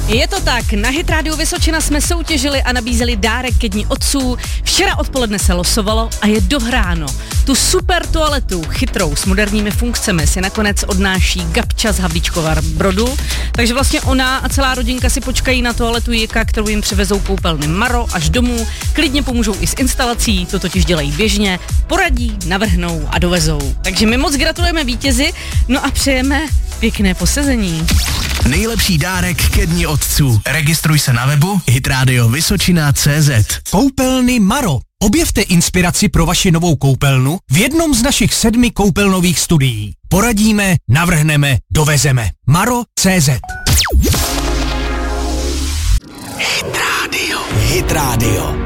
Je to tak, na Hit Radio Vysočina jsme soutěžili a nabízeli dárek ke dni otců. Včera odpoledne se losovalo a je dohráno. Tu super toaletu chytrou s moderními funkcemi si nakonec odnáší Gabča z Havlíčkova Brodu. Takže vlastně ona a celá rodinka si počkají na toaletu Jika, kterou jim přivezou koupelny Maro až domů. Klidně pomůžou i s instalací, to totiž dělají běžně. Poradí, navrhnou a dovezou. Takže my moc gratulujeme vítězi, no a přejeme pěkné posezení. Nejlepší dárek ke dni otců. Registruj se na webu hitradiovysočina.cz. Koupelny Maro. Objevte inspiraci pro vaši novou koupelnu v jednom z našich 7 koupelnových studií. Poradíme, navrhneme, dovezeme. Maro.cz. Hit Radio.